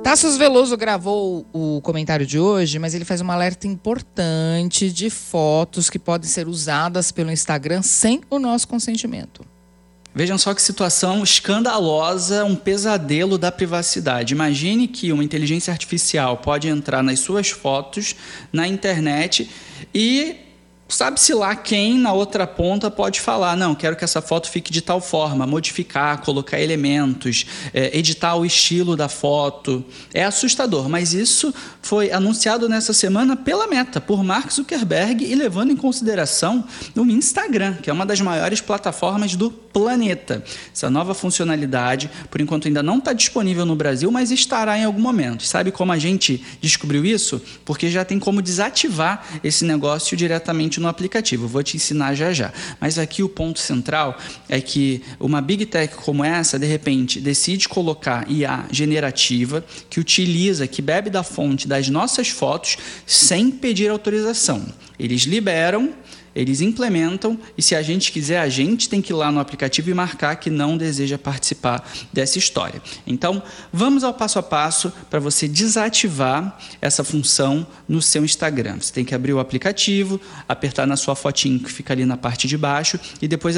Tasso Veloso gravou o comentário de hoje, mas ele faz um alerta importante de fotos que podem ser usadas pelo Instagram sem o nosso consentimento. Vejam só que situação escandalosa, um pesadelo da privacidade. Imagine que uma inteligência artificial pode entrar nas suas fotos na internet e sabe-se lá quem na outra ponta pode falar, não, quero que essa foto fique de tal forma, modificar, colocar elementos, editar o estilo da foto. É assustador, mas isso foi anunciado nessa semana pela Meta, por Mark Zuckerberg e levando em consideração o Instagram, que é uma das maiores plataformas do planeta. Essa nova funcionalidade, por enquanto ainda não está disponível no Brasil, mas estará em algum momento. Sabe como a gente descobriu isso? Porque já tem como desativar esse negócio diretamente no aplicativo. Vou te ensinar já já. Mas aqui o ponto central é que uma Big Tech como essa, de repente, decide colocar IA generativa que utiliza, que bebe da fonte das nossas fotos sem pedir autorização. Eles liberam, eles implementam e se a gente quiser, a gente tem que ir lá no aplicativo e marcar que não deseja participar dessa história. Então, vamos ao passo a passo para você desativar essa função no seu Instagram. Você tem que abrir o aplicativo, apertar na sua fotinho que fica ali na parte de baixo e depois